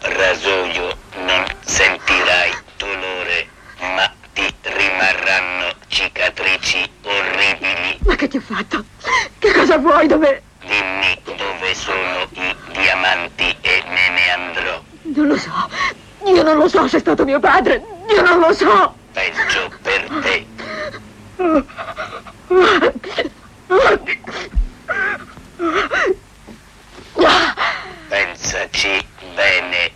rasoio non sentirai dolore, ma ti rimarranno cicatrici orribili. Ma che ti ho fatto? Che cosa vuoi da me? Dimmi dove sono i diamanti e me ne andrò. Non lo so. Io non lo so se è stato mio padre. Io non lo so. Peggio per te. Pensaci bene.